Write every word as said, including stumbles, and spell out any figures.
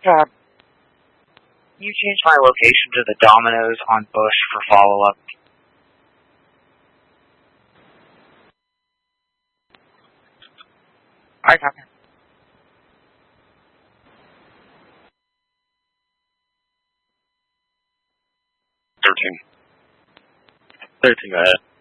Tab. You changed my location to the Domino's on Bush for follow-up. I copy. Thirteen. Thirteen, go ahead.